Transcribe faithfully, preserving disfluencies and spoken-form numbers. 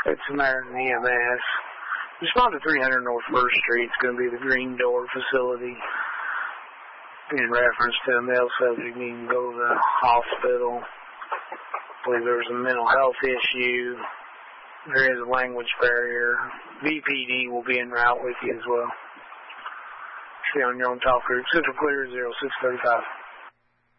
Good Samaritan E M S. Respond to three hundred North First Street. It's going to be the Green Door facility. In reference to a male subject needing to go to the hospital. I believe there was a mental health issue. There is a language barrier. V P D will be en route with you as well. Stay on your own talk group. Central Clear zero six thirty-five.